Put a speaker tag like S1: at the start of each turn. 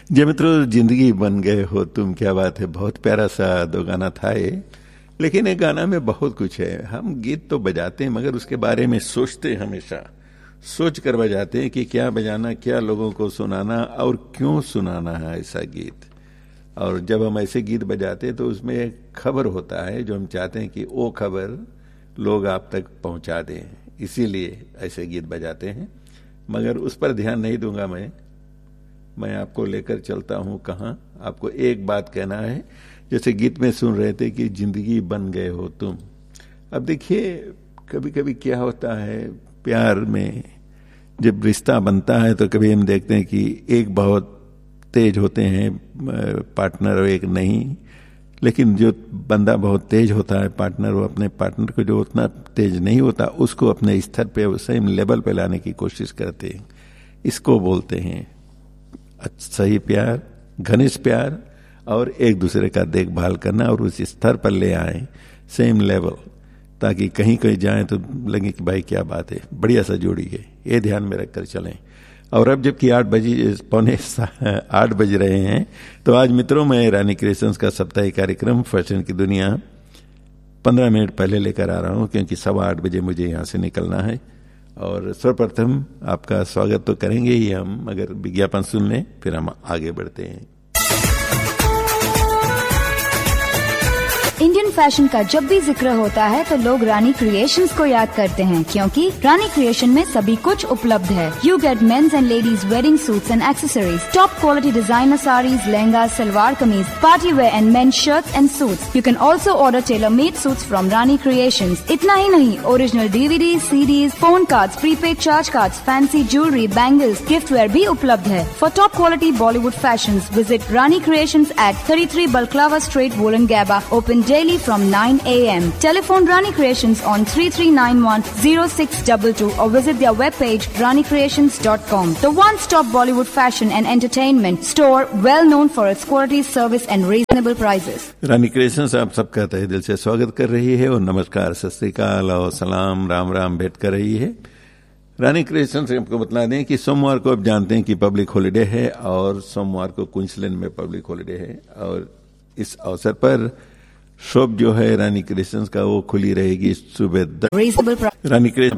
S1: जी मित्रों, जिंदगी बन गए हो तुम, क्या बात है। बहुत प्यारा सा दो गाना था ये। लेकिन एक गाना में बहुत कुछ है। हम गीत तो बजाते हैं मगर उसके बारे में सोचते हैं, हमेशा सोच कर बजाते हैं कि क्या बजाना, क्या लोगों को सुनाना और क्यों सुनाना है ऐसा गीत। और जब हम ऐसे गीत बजाते हैं तो उसमें एक खबर होता है जो हम चाहते हैं कि वो खबर लोग आप तक पहुंचा दें, इसीलिए ऐसे गीत बजाते हैं। मगर उस पर ध्यान नहीं दूंगा मैं आपको लेकर चलता हूं कहां। आपको एक बात कहना है, जैसे गीत में सुन रहे थे कि जिंदगी बन गए हो तुम। अब देखिए, कभी कभी क्या होता है प्यार में, जब रिश्ता बनता है तो कभी हम देखते हैं कि एक बहुत तेज होते हैं पार्टनर और एक नहीं। लेकिन जो बंदा बहुत तेज होता है पार्टनर, वो अपने पार्टनर को जो उतना तेज नहीं होता उसको अपने स्तर पे, सेम लेवल पे लाने की कोशिश करते हैं। इसको बोलते हैं सही प्यार, घनिष्ठ प्यार, और एक दूसरे का देखभाल करना और उस स्तर पर ले आए, सेम लेवल, ताकि कहीं कहीं जाए तो लगे कि भाई क्या बात है, बढ़िया सा जोड़ी है। ये ध्यान में रखकर चलें। और अब जबकि 8 बज रहे हैं, तो आज मित्रों मैं रानी क्रिएशंस का साप्ताहिक कार्यक्रम फैशन की दुनिया 15 मिनट पहले लेकर आ रहा हूं, क्योंकि 8:15 बजे मुझे यहां से निकलना है। और सर्वप्रथम आपका स्वागत तो करेंगे ही हम, मगर विज्ञापन सुन लें फिर हम आगे बढ़ते हैं।
S2: इंडियन फैशन का जब भी जिक्र होता है तो लोग रानी क्रिएशंस को याद करते हैं, क्योंकि रानी क्रिएशन में सभी कुछ उपलब्ध है। You get mains and ladies wedding suits and accessories, top quality designer saris, lehenga, salwar kameez, party wear and main shirts and suits. You can also order tailor made suits from Rani creations. इतना ही नहीं, original DVD, CDs, phone cards, prepaid charge cards, fancy jewellery, bangles, gift where भी उपलब्ध है। For top quality Bollywood fashion visit Rani creations eight 33 Balaclava Street, Wollongabba, open daily from 9 a.m. Telephone Rani Creations on 3391-0622 or visit their webpage ranicreations.com. The one-stop Bollywood fashion and entertainment store, well known for its quality, service and reasonable prices.
S1: Rani creations आप सबका तहे दिल से स्वागत कर रही है और नमस्कार, सत श्री अकाल और सलाम राम राम भेंट कर रही है। रानी क्रिएशंस आपको बता दें कि सोमवार को आप जानते हैं कि पब्लिक हॉलिडे है, और सोमवार को क्वींसलैंड में पब्लिक हॉलिडे है। और इस अवसर पर शॉप जो है रानी क्रिएशंस का वो खुली रहेगी सुबह 10। रानी क्रिएशंस